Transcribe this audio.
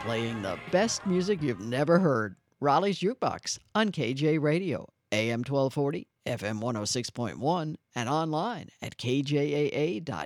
playing the best music you've never heard. Raleigh's Jukebox on KJ Radio, AM 1240, FM 106.1, and online at kjaa.us.